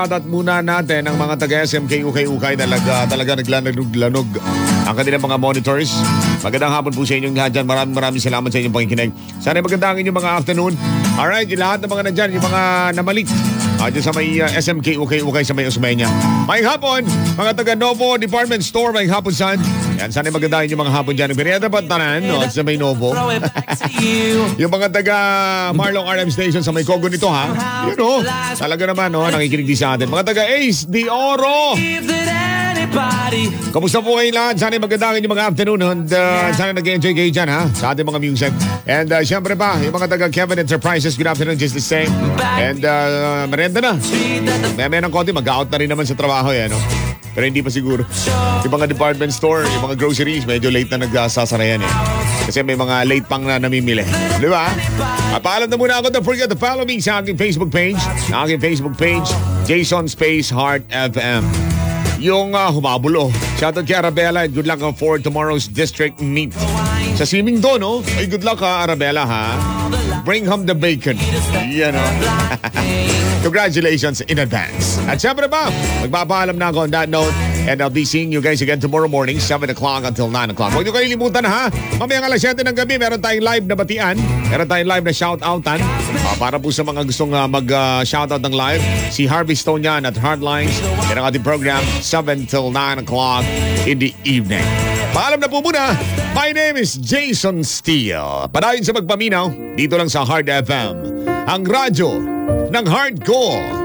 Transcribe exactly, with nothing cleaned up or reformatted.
At muna natin ang mga taga-S M K Ukay-Ukay talaga, talaga naglanog-lanog ang kanilang mga monitors. Magandang hapon po sa inyong lahat dyan. Maraming maraming salamat sa inyong pakikinig. Sana maganda ang inyong mga afternoon. Alright, yung lahat ng mga nandyan, yung mga namalit uh, dyan sa may uh, S M K Ukay-Ukay sa may Osmeña. May hapon, mga taga-Novo Department Store, may hapon saan. Yan, sana maganda yung mga hapon dyan. Piniyada ba tanan, no? Sa may Novo. Yung mga taga Marlong R M Station sa may Kogo nito, ha? Yun, no? Talaga naman, no? Nakikinig din sa atin. Mga taga Ace de Oro. Kamusta po kayo lahat? Sana magandang yung mga afternoon. And uh, sana nag-enjoy kayo dyan, ha? Sa ating mga music. And uh, syempre pa, yung mga taga Kevin Enterprises, good afternoon, just the same. And uh, merenda na. Maya-maya ng konti, mag-out na rin naman sa trabaho, yan, no? Pero hindi pa siguro. Yung mga department store, yung mga groceries, medyo late na nagsasara yan eh. Kasi may mga late pang na namimili. Di ba? At paalam na muna ako. Don't forget to follow me sa aking Facebook page. Sa aking Facebook page, Jason Space Heart F M. Yung uh, humabulo. Shoutout kay Arabella and good luck for tomorrow's district meet. Sa swimming do, no? Ay, good luck ha, Arabella, ha? Bring home the bacon. Yan, no? Congratulations in advance. At syempre ba, magpapaalam na ako on that note. And I'll be seeing you guys again tomorrow morning, seven o'clock until nine o'clock. Huwag niyo kayo limutan, ha? Mamayang alas siyete ng gabi, meron tayong live na batian. Meron tayong live na shout-outan. Uh, para po sa mga gustong uh, mag-shoutout uh, ng live, si Harvey Stone yan at Hardlines. Yan ang ating program, seven till nine o'clock in the evening. Paalam na po muna. My name is Jason Steele. Padayon sa magpaminaw, dito lang sa Hard F M. Ang radyo ng hardcore.